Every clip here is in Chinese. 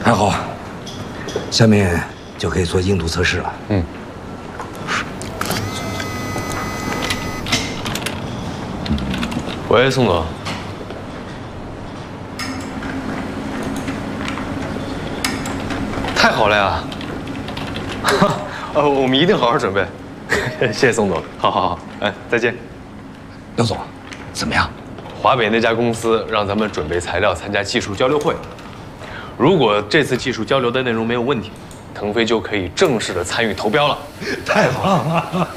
还好，下面就可以做硬度测试了。 嗯。喂，宋总。太好了呀！我们一定好好准备。谢谢宋总，好，哎，再见。 刘总，怎么样？ 华北那家公司让咱们准备材料参加技术交流会。如果这次技术交流的内容没有问题，腾飞就可以正式的参与投标了。 太好了！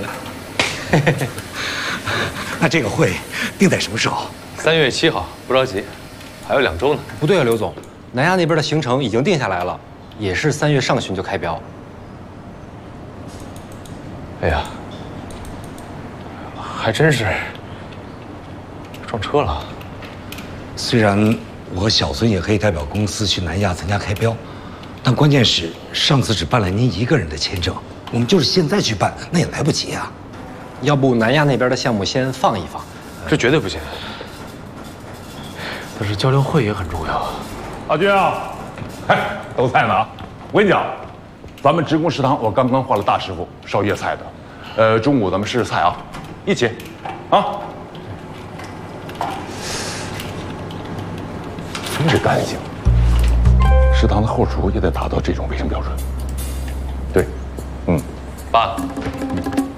那这个会定在什么时候 ？3月7号，不着急，还有2周呢。 不对啊，刘总，南亚那边的行程已经定下来了，也是3月上旬就开标。 哎呀，还真是撞车了。 虽然我和小孙也可以代表公司去南亚参加开标，但关键是上次只办了您一个人的签证，我们就是现在去办，那也来不及啊。 要不南亚那边的项目先放一放？ 这绝对不行。但是交流会也很重要啊。 阿军啊，哎，都在呢啊！我跟你讲，咱们职工食堂我刚刚换了大师傅烧粤菜的，中午咱们试试菜啊，一起，啊。真是干净，食堂的后厨也得达到这种卫生标准。对， 爸。